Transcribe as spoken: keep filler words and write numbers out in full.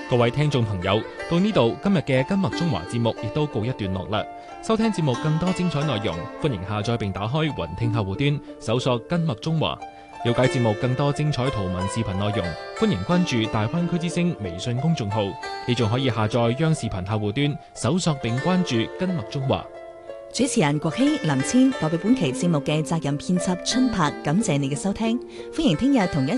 各位聽眾朋友，到呢度今日嘅金麥中華節目亦都告一段落啦。收聽節目更多精彩內容，歡迎下載並打開雲聽客戶端，搜索金麥中華。了解節目更多精彩圖文視頻內容，歡迎關注大灣區之聲微信公眾號。你仲可以下載央視頻客戶端，搜索並關注金麥中華。 主持人郭希、林千代表本期節目嘅責任編輯春柏，感謝你嘅收聽，歡迎聽日同一